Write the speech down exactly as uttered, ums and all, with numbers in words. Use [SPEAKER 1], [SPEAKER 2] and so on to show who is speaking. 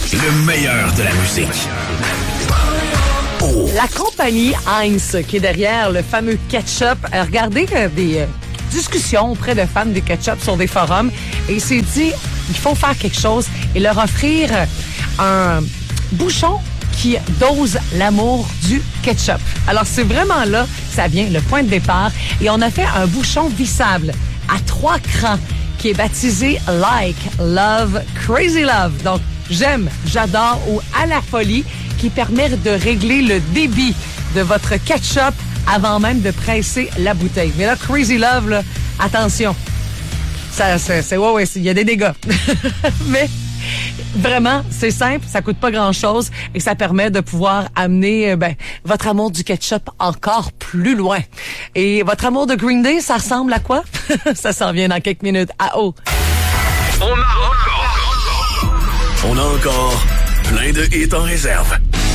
[SPEAKER 1] Le meilleur de la musique. Oh.
[SPEAKER 2] La compagnie Heinz, qui est derrière le fameux ketchup, a regardé euh, des euh, discussions auprès de fans de ketchup sur des forums et il s'est dit il faut faire quelque chose et leur offrir un bouchon qui dose l'amour du ketchup. Alors, c'est vraiment là que ça vient, le point de départ. Et on a fait un bouchon vissable à trois crans qui est baptisé Like, Love, Crazy Love. Donc, j'aime, j'adore ou à la folie, qui permet de régler le débit de votre ketchup avant même de presser la bouteille. Mais là, Crazy Love, là, attention. Ça, c'est, c'est, ouais, ouais, il y a des dégâts. Mais vraiment, c'est simple, ça coûte pas grand-chose et ça permet de pouvoir amener ben, votre amour du ketchup encore plus loin. Et votre amour de Green Day, ça ressemble à quoi? Ça s'en vient dans quelques minutes. À haut.
[SPEAKER 1] On a encore... On a encore plein de hits en réserve.